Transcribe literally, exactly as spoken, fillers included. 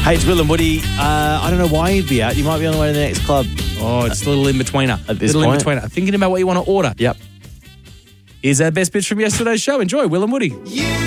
Hey, it's Will and Woody. Uh, I don't know why you'd be out. You might be on the way to the next club. Oh, it's a little in-betweener. At this little point. in-betweener. Thinking about what you want to order. Yep. Here's our best bits from yesterday's show. Enjoy, Will and Woody. You